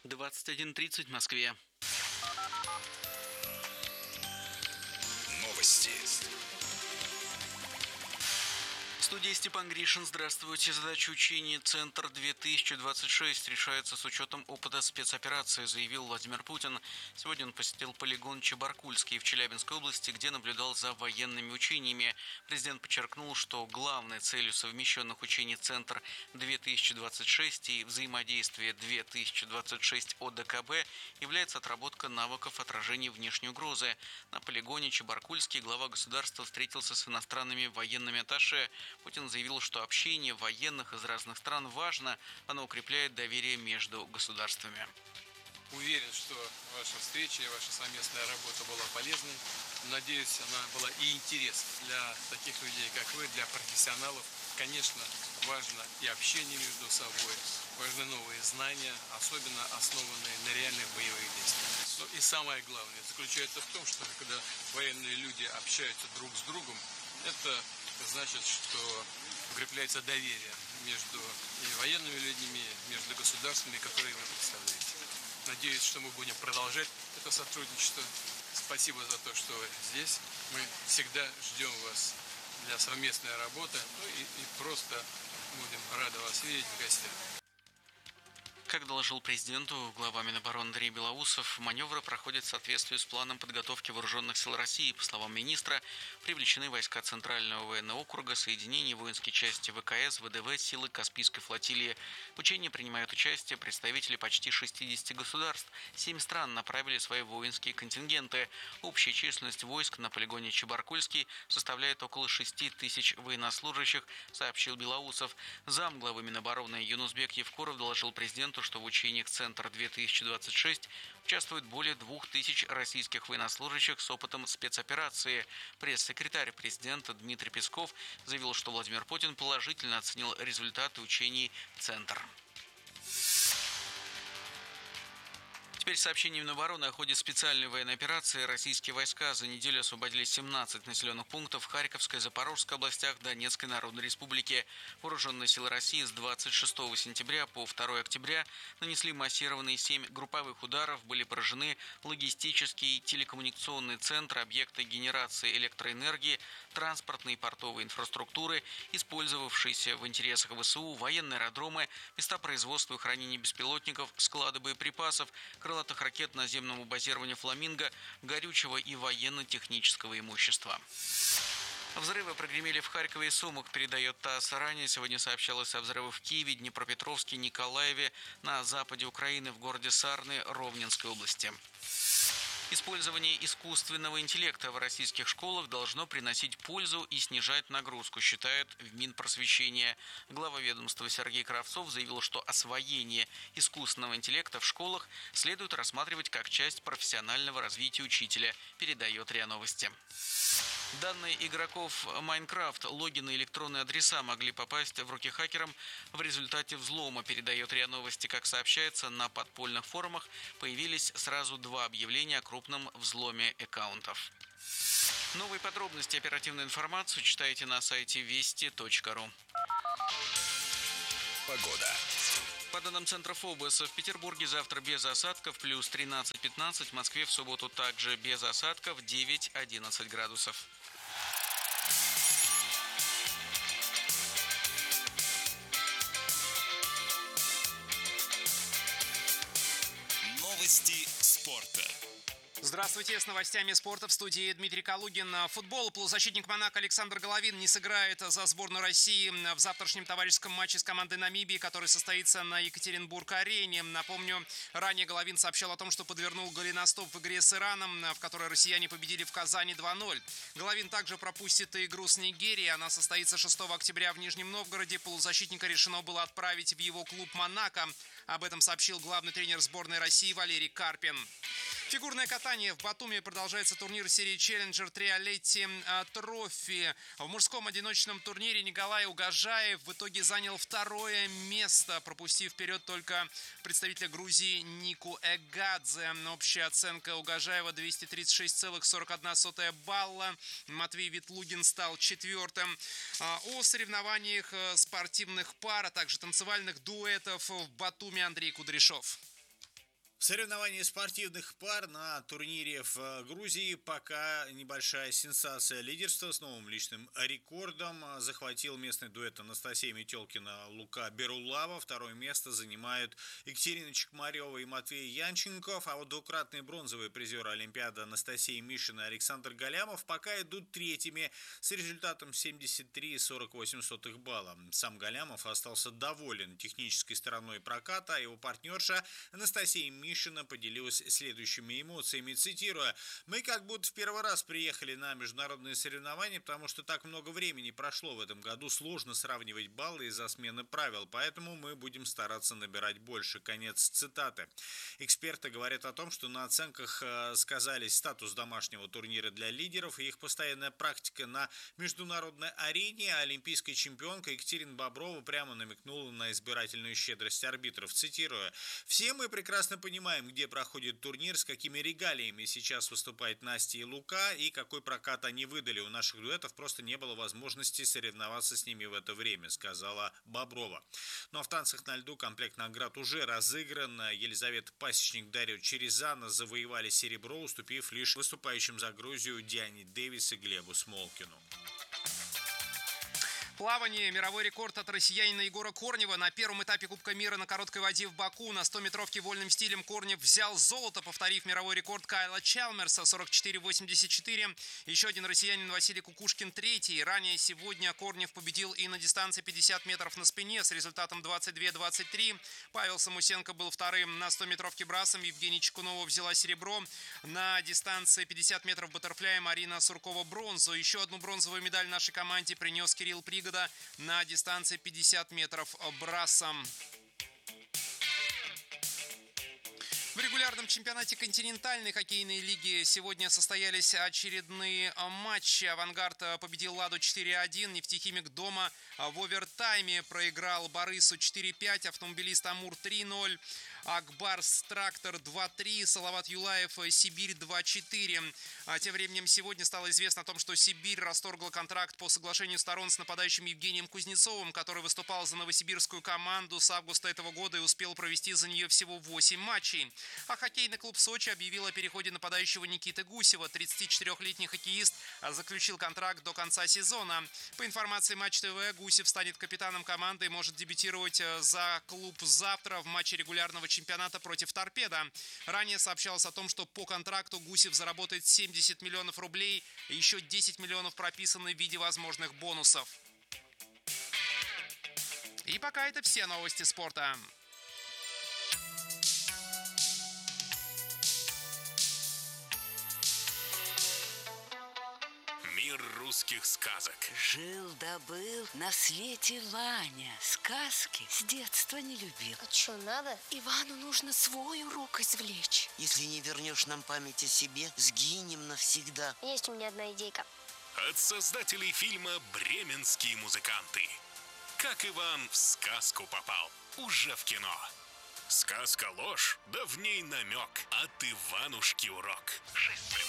21:30 в Москве. Новости. В студии Степан Гришин. Здравствуйте. Задача учений «Центр-2026» решается с учетом опыта спецоперации, заявил Владимир Путин. Сегодня он посетил полигон Чебаркульский в Челябинской области, где наблюдал за военными учениями. Президент подчеркнул, что главной целью совмещенных учений «Центр-2026» и взаимодействия 2026 ОДКБ является отработка навыков отражения внешней угрозы. На полигоне Чебаркульский глава государства встретился с иностранными военными атташе. Путин заявил, что общение военных из разных стран важно, оно укрепляет доверие между государствами. Уверен, что ваша встреча и ваша совместная работа была полезной. Надеюсь, она была и интересной для таких людей, как вы, для профессионалов. Конечно, важно и общение между собой, важны новые знания, особенно основанные на реальных боевых действиях. И самое главное заключается в том, что когда военные люди общаются друг с другом, это значит, что укрепляется доверие между военными людьми, между государствами, которые вы представляете. Надеюсь, что мы будем продолжать это сотрудничество. Спасибо за то, что вы здесь. Мы всегда ждем вас для совместной работы. И просто будем рады вас видеть в гостях. Как доложил президенту глава Минобороны Андрей Белоусов, маневры проходят в соответствии с планом подготовки вооруженных сил России. По словам министра, привлечены войска Центрального военного округа, соединения, воинские части ВКС, ВДВ, силы Каспийской флотилии. В учении принимают участие представители почти 60 государств. 7 стран направили свои воинские контингенты. Общая численность войск на полигоне Чебаркульский составляет около 6 тысяч военнослужащих, сообщил Белоусов. Зам главы Минобороны Юнусбек Евкуров доложил президенту, что в учениях «Центр-2026» участвует более 2000 российских военнослужащих с опытом спецоперации. Пресс-секретарь президента Дмитрий Песков заявил, что Владимир Путин положительно оценил результаты учений «Центр». Теперь сообщение Минобороны о ходе специальной военной операции. Российские войска за неделю освободили 17 населенных пунктов в Харьковской, Запорожской областях Донецкой Народной Республики. Вооруженные силы России с 26 сентября по 2 октября нанесли массированные 7 групповых ударов. Были поражены логистические, телекоммуникационные центры, объекты генерации электроэнергии, транспортной и портовой инфраструктуры, использовавшиеся в интересах ВСУ, военные аэродромы, места производства и хранения беспилотников, склады боеприпасов, крылатых ракет наземного базирования «Фламинго», горючего и военно-технического имущества. Взрывы прогремели в Харькове и Сумах, передает ТАСС. Ранее сегодня сообщалось о взрывах в Киеве, Днепропетровске, Николаеве, на западе Украины, в городе Сарны, Ровненской области. Использование искусственного интеллекта в российских школах должно приносить пользу и снижать нагрузку, считает в Минпросвещения. Глава ведомства Сергей Кравцов заявил, что освоение искусственного интеллекта в школах следует рассматривать как часть профессионального развития учителя, передает РИА Новости. Данные игроков Майнкрафт, логины и электронные адреса могли попасть в руки хакерам в результате взлома, передает РИА Новости. Как сообщается, на подпольных форумах появились сразу 2 объявления о крупном взломе аккаунтов. Новые подробности, оперативную информацию читайте на сайте вести.ру. Погода. По данным Центра ФОБОС, в Петербурге завтра без осадков, плюс 13-15, в Москве в субботу также без осадков, 9-11 градусов. Новости спорта. Здравствуйте, с новостями спорта в студии Дмитрий Калугин. Футбол. Полузащитник «Монако» Александр Головин не сыграет за сборную России в завтрашнем товарищеском матче с командой Намибии, который состоится на Екатеринбург-арене. Напомню, ранее Головин сообщал о том, что подвернул голеностоп в игре с Ираном, в которой россияне победили в Казани 2-0. Головин также пропустит игру с Нигерией. Она состоится 6 октября в Нижнем Новгороде. Полузащитника решено было отправить в его клуб «Монако». Об этом сообщил главный тренер сборной России Валерий Карпин. Фигурное катание. В Батуми продолжается турнир серии «Челленджер Триалетти Трофи». В мужском одиночном турнире Николай Угожаев в итоге занял 2-е место, пропустив вперед только представителя Грузии Нику Эгадзе. Общая оценка Угожаева 236,41 балла. Матвей Ветлугин стал 4-м. О соревнованиях спортивных пар, а также танцевальных дуэтов в Батуми Андрей Кудряшов. В соревновании спортивных пар на турнире в Грузии пока небольшая сенсация. Лидерство с новым личным рекордом захватил местный дуэт Анастасия Метелкина-Лука Берулава. Второе место занимают Екатерина Чекмарева и Матвей Янченков. А вот двукратные бронзовые призеры Олимпиады Анастасия Мишина и Александр Галямов пока идут третьими с результатом 73,48 балла. Сам Галямов остался доволен технической стороной проката, а его партнерша Анастасия Мишина поделилась следующими эмоциями, цитируя: «Мы как будто в первый раз приехали на международные соревнования, потому что так много времени прошло в этом году, сложно сравнивать баллы из-за смены правил, поэтому мы будем стараться набирать больше». Конец цитаты. Эксперты говорят о том, что на оценках сказались статус домашнего турнира для лидеров и их постоянная практика на международной арене, а олимпийская чемпионка Екатерина Боброва прямо намекнула на избирательную щедрость арбитров, цитируя: «Все мы прекрасно понимаем, где проходит турнир, с какими регалиями сейчас выступает Настя и Лука и какой прокат они выдали. У наших дуэтов просто не было возможности соревноваться с ними в это время», сказала Боброва. Ну а в танцах на льду комплект наград уже разыгран. Елизавета Пасечник, Дарья Черезана завоевали серебро, уступив лишь выступающим за Грузию Диане Дэвис и Глебу Смолкину. Плавание. Мировой рекорд от россиянина Егора Корнева. На первом этапе Кубка мира на короткой воде в Баку на 100-метровке вольным стилем Корнев взял золото, повторив мировой рекорд Кайла Чалмерса 44,84. Еще один россиянин Василий Кукушкин третий. Ранее сегодня Корнев победил и на дистанции 50 метров на спине с результатом 22-23. Павел Самусенко был вторым на 100-метровке брасом. Евгения Чекунова взяла серебро. На дистанции 50 метров баттерфляя Марина Суркова бронзу. Еще одну бронзовую медаль нашей команде принес Кирилл Пригода на дистанции 50 метров брасом. В регулярном чемпионате континентальной хоккейной лиги сегодня состоялись очередные матчи. «Авангард» победил «Ладу» 4-1. «Нефтехимик» дома в овертайме проиграл «Борису» 4-5. «Автомобилист» «Амур» 3-0. «Акбарс» «Трактор» 2-3. «Салават Юлаев» «Сибирь» 2-4. Тем временем сегодня стало известно о том, что «Сибирь» расторгла контракт по соглашению сторон с нападающим Евгением Кузнецовым, который выступал за новосибирскую команду с августа этого года и успел провести за нее всего 8 матчей. А хоккейный клуб «Сочи» объявил о переходе нападающего Никиты Гусева. 34-летний хоккеист заключил контракт до конца сезона. По информации Матч ТВ, Гусев станет капитаном команды и может дебютировать за клуб завтра в матче регулярного чемпионата против «Торпедо». Ранее сообщалось о том, что по контракту Гусев заработает 70 миллионов рублей, и еще 10 миллионов прописаны в виде возможных бонусов. И пока это все новости спорта. Мир русских сказок. Жил-да был на свете Ваня. Сказки с детства не любил. А что, надо? Ивану нужно свой урок извлечь. Если не вернешь нам память о себе, сгинем навсегда. Есть у меня одна идейка. От создателей фильма «Бременские музыканты». Как Иван в сказку попал, уже в кино. Сказка ложь, да в ней намек. От Иванушки урок. 6+.